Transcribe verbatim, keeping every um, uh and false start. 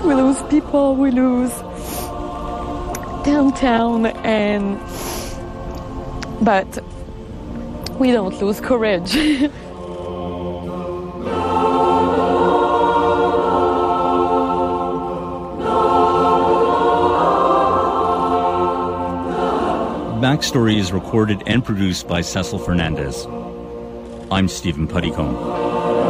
We lose people, we lose downtown, and but we don't lose courage. Backstory is recorded and produced by Cecil Fernandez. I'm Stephen Puttycombe.